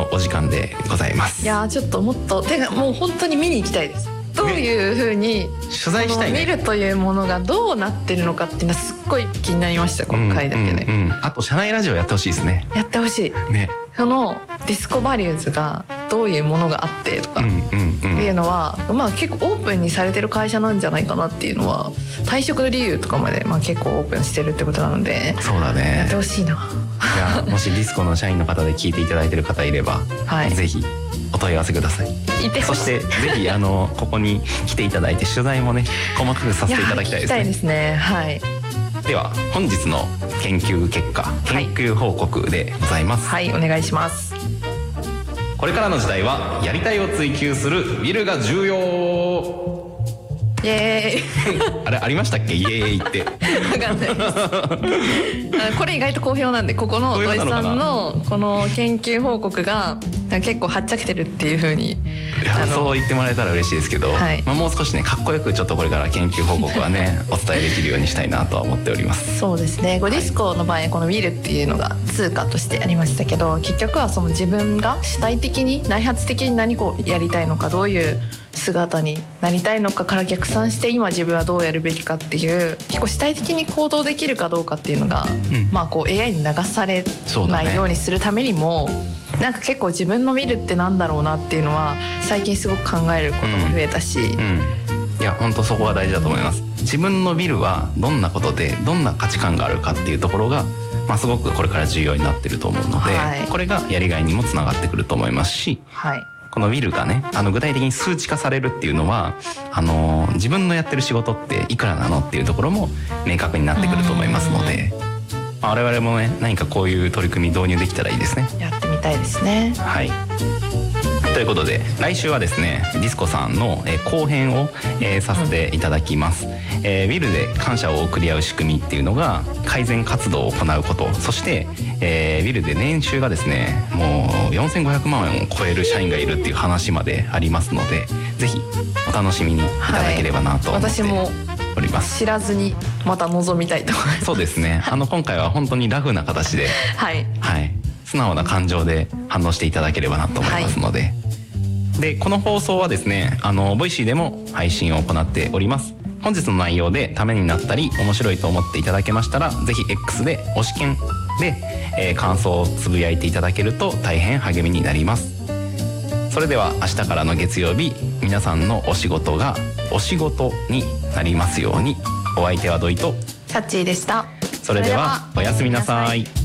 のお時間でございます。 いやーちょっともっともう本当に見に行きたいです。どういうふうに取材したいね。 見るというものがどうなってるのかっていうのはすっごい気になりました、この回だけで、 あと社内ラジオやってほしいですね。 やってほしいね。 そのディスコバリューズがどういうものがあってとかっていうのは、まあ結構オープンにされてる会社なんじゃないかなっていうのは、退職理由とかまでまあ結構オープンしてるってことなので、 そうだね。 やってほしいな。 いやもしディスコの社員の方で聞いていただいてる方いれば、はい、ぜひお問い合わせください。そしてぜひここに来ていただいて取材もね細かくさせていただきたいですね。 聞きたいですね。はい。 では本日の研究結果、研究報告でございます。 はい、お願いします。 これからの時代はやりたいを追求するウィルが重要。 イエーイあれありましたっけ、イエーイって。 分かんないですこれ意外と好評なんで、ここの土井さんのこの研究報告が結構はっちゃけてるっていう風にそう言ってもらえたら嬉しいですけど、はい、もう少しねかっこよくちょっとこれから研究報告はねお伝えできるようにしたいなとは思っております。 そうですね。ディスコの場合このウィルっていうのが通貨としてありましたけど、結局はその自分が主体的に内発的に何をやりたいのか、どういう姿になりたいのかから逆算して今自分はどうやるべきかっていう結構主体的に行動できるかどうかっていうのが、まあこう AI に流されないようにするためにも、なんか結構自分の見るってなんだろうなっていうのは最近すごく考えることも増えたし、 いや本当そこは大事だと思います。自分の見るはどんなことでどんな価値観があるかっていうところが、まあ、すごくこれから重要になってると思うので、はい、これがやりがいにもつながってくると思いますし、はい、このウィルがね具体的に数値化されるっていうのは自分のやってる仕事っていくらなのっていうところも明確になってくると思いますので、我々もね何かこういう取り組み導入できたらいいですね。 やってみたいですね。 はい。ということで来週はですねディスコさんの後編をさせていただきます。ウィルで感謝を送り合う仕組みっていうのが改善活動を行うこと、そしてウィルで年収がですねもう4500万円を超える社員がいるっていう話までありますので、ぜひお楽しみにいただければなと思っております。 知らずにまた望みたいと思います。 そうですね。今回は本当にラフな形で、はい、はい、素直な感情で反応していただければなと思いますので、はい、でこの放送はですねボイシーでも配信を行っております。本日の内容でためになったり面白いと思っていただけましたら、ぜひ X で推し研で、感想をつぶやいていただけると大変励みになります。それでは明日からの月曜日、皆さんのお仕事がお仕事になりますように。お相手は土井とサッチーでした。 それではおやすみなさい。